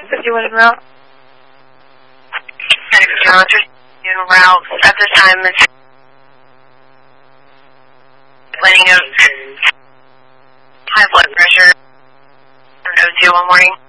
51 en route. En route at this time is complaining of high blood pressure. O2 one morning.